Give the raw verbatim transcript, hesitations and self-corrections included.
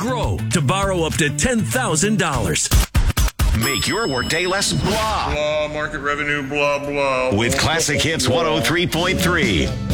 Grow to borrow up to ten thousand dollars. Make your workday less blah. Blah, market revenue, blah, blah. With Classic Hits one oh three point three.